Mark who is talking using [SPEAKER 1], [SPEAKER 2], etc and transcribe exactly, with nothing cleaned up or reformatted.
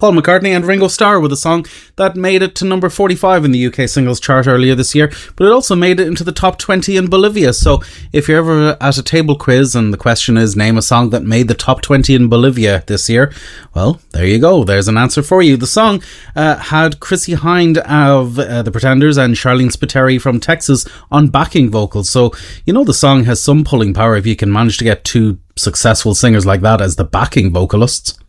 [SPEAKER 1] Paul McCartney and Ringo Starr with a song that made it to number forty-five in the U K singles chart earlier this year, but it also made it into the top twenty in Bolivia. So if you're ever at a table quiz and the question is name a song that made the top twenty in Bolivia this year, well, there you go. There's an answer for you. The song uh, had Chrissie Hynde of uh, The Pretenders and Charlene Spiteri from Texas on backing vocals. So, you know, the song has some pulling power if you can manage to get two successful singers like that as the backing vocalists.